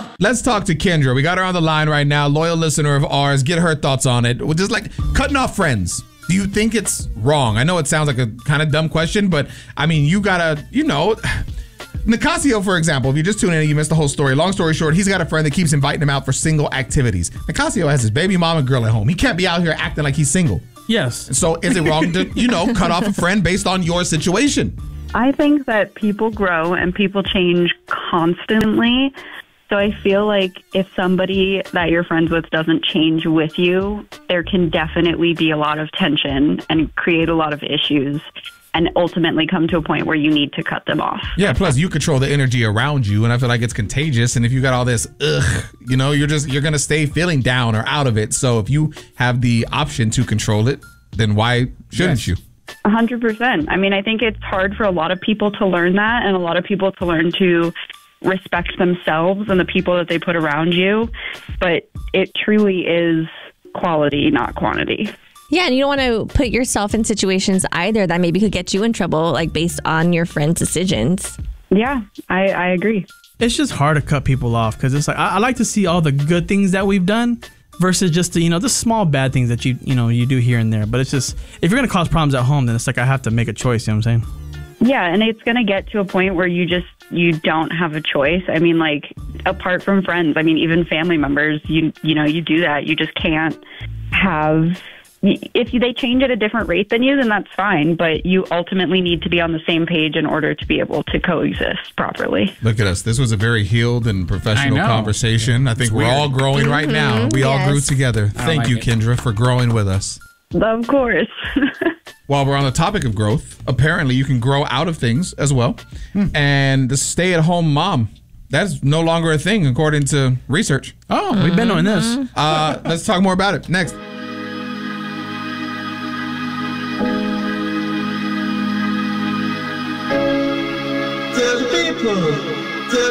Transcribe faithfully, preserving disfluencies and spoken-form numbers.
Let's talk to Kendra. We got her on the line right now, loyal listener of ours. Get her thoughts on it. Just like cutting off friends. Do you think it's wrong? I know it sounds like a kind of dumb question, but I mean, you gotta, you know, Nicasio, for example, if you just tune in and you missed the whole story, long story short, he's got a friend that keeps inviting him out for single activities. Nicasio has his baby mama girl at home. He can't be out here acting like he's single. Yes. So is it wrong to, you know, cut off a friend based on your situation? I think that people grow and people change constantly. So I feel like if somebody that you're friends with doesn't change with you, there can definitely be a lot of tension and create a lot of issues and ultimately come to a point where you need to cut them off. Yeah, plus you control the energy around you, and I feel like it's contagious. And if you got all this, ugh, you know, you're just, you're going to stay feeling down or out of it. So if you have the option to control it, then why shouldn't Yes. you? A hundred percent. I mean, I think it's hard for a lot of people to learn that and a lot of people to learn to respect themselves and the people that they put around you. But it truly is quality, not quantity. Yeah, and you don't want to put yourself in situations either that maybe could get you in trouble, like based on your friend's decisions. Yeah, I, I agree. It's just hard to cut people off because it's like I, I like to see all the good things that we've done versus just the, you know, the small bad things that you you know you do here and there. But it's just, if you're gonna cause problems at home, then it's like I have to make a choice. You know what I'm saying? Yeah, and it's going to get to a point where you just, you don't have a choice. I mean, like, apart from friends, I mean, even family members, you you know, you do that. You just can't have, if you, they change at a different rate than you, then that's fine. But you ultimately need to be on the same page in order to be able to coexist properly. Look at us. This was a very healed and professional I know. conversation. I think It's we're weird. all growing right now. We all yes. grew together. Thank like you, it. Kendra, for growing with us. Of course. While we're on the topic of growth, apparently you can grow out of things as well. And the stay-at-home mom, that's no longer a thing according to research. Oh, we've been doing this. Uh, let's talk more about it next. Tell the people.